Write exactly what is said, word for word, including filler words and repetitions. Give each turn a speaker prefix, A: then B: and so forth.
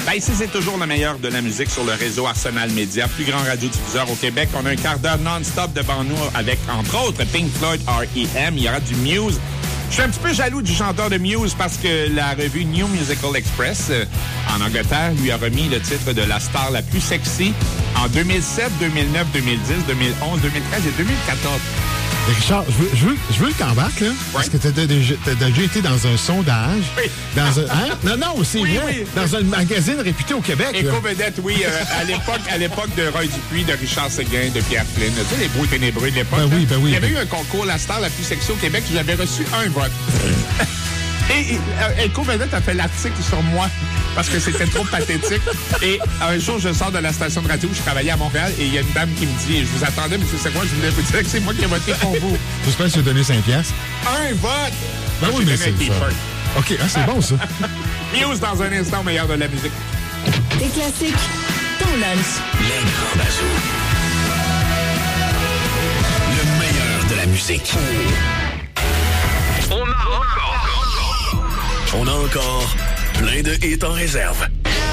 A: Ben, ici, c'est toujours le meilleur de la musique sur le réseau Arsenal Média, plus grand radiodiffuseur au Québec. On a un quart d'heure non-stop devant nous avec, entre autres, Pink Floyd, R E M. Il y aura du Muse. Je suis un petit peu jaloux du chanteur de Muse parce que la revue New Musical Express euh, en Angleterre lui a remis le titre de la star la plus sexy en deux mille sept, deux mille neuf, deux mille dix, deux mille onze, deux mille treize et deux mille quatorze.
B: Richard, je veux, je veux, je veux le qu'embarque, là. Ouais. Parce que tu as déjà, déjà été dans un sondage.
A: Oui.
B: Dans un, hein? Non, non, c'est
A: oui,
B: vrai.
A: Oui.
B: Dans un magazine réputé au Québec.
A: Éco-vedette, oui. Euh, à l'époque, à l'époque de Roy Dupuis, de Richard Séguin, de Pierre Flynn. Tu sais, les beaux ténébreux de l'époque.
B: Ben oui, ben oui.
A: Il y avait
B: ben...
A: eu un concours, la star la plus sexy au Québec. J'avais reçu un vote. Et, et euh, Éco-vedette a fait l'article sur moi parce que c'était trop pathétique. Et un jour, je sors de la station de radio où je travaillais à Montréal et il y a une dame qui me dit, je vous attendais, mais c'est quoi? Je voulais vous dire que c'est moi qui ai voté pour vous.
B: J'espère que tu as donné cinq piastres.
A: Un vote!
B: Ben oui, mais c'est ça. OK, ah, c'est bon, ça.
A: Muse dans un instant, meilleur de la musique.
C: Des classiques, ton lunch.
D: Les grands bazous. Le meilleur de la musique. On a encore... On a encore plein de hits en réserve.